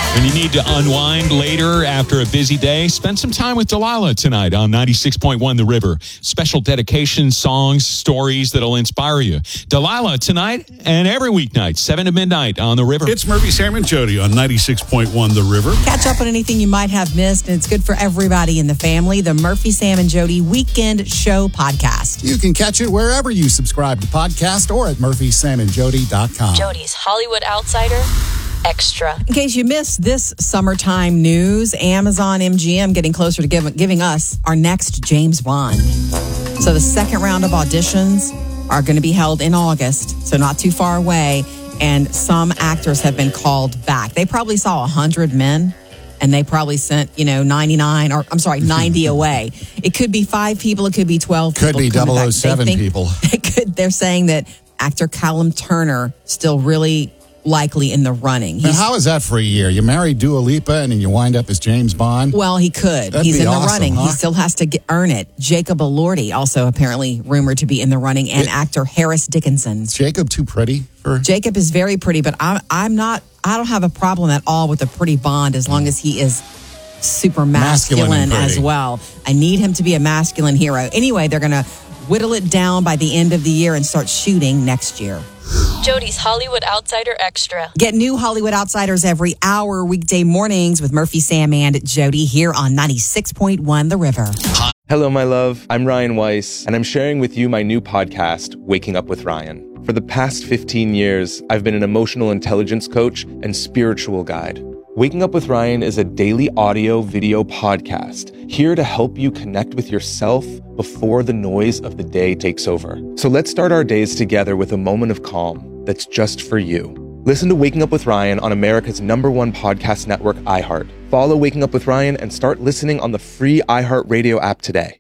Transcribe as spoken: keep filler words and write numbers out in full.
When you need to unwind later after a busy day, spend some time with Delilah tonight on ninety-six point one The River. Special dedication songs, stories that'll inspire you. Delilah tonight and every weeknight, seven to midnight on The River. It's Murphy, Sam, and Jody on ninety-six point one The River. Catch up on anything you might have missed, and it's good for everybody in the family. The Murphy, Sam, and Jody Weekend Show Podcast. You can catch it wherever you subscribe to podcast or at murphy sam and jody dot com. Jody's Hollywood Outsider Extra. In case you missed this summertime news, Amazon M G M getting closer to give, giving us our next James Bond. So the second round of auditions are going to be held in August, so not too far away, and some actors have been called back. They probably saw one hundred men, and they probably sent, you know, ninety-nine, or I'm sorry, ninety away. It could be five people, it could be twelve could people. Could be double oh seven think, people. It could, they're saying that actor Callum Turner still really likely in the running. He's, how is that for a year? You marry Dua Lipa and then you wind up as James Bond? Well, he could. That'd He's be in the awesome, running. huh? He still has to get, earn it. Jacob Elordi, also apparently rumored to be in the running, and it, actor Harris Dickinson. Is Jacob too pretty for? Jacob is very pretty, but I'm, I'm not, I don't have a problem at all with a pretty Bond as long as he is super masculine, masculine as well. I need him to be a masculine hero. Anyway, they're going to whittle it down by the end of the year and start shooting next year. Jody's Hollywood Outsider Extra. Get new Hollywood Outsiders every hour, weekday mornings with Murphy, Sam, and Jody here on ninety-six point one The River. Hello, my love. I'm Ryan Weiss, and I'm sharing with you my new podcast, Waking Up with Ryan. For the past fifteen years, I've been an emotional intelligence coach and spiritual guide. Waking Up with Ryan is a daily audio video podcast here to help you connect with yourself before the noise of the day takes over. So let's start our days together with a moment of calm that's just for you. Listen to Waking Up with Ryan on America's number one podcast network, iHeart. Follow Waking Up with Ryan and start listening on the free iHeartRadio app today.